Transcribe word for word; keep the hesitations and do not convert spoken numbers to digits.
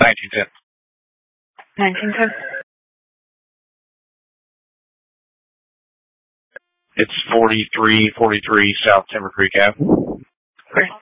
nineteen ten. nineteen ten. It's forty-three forty-three South Timber Creek Avenue. Great.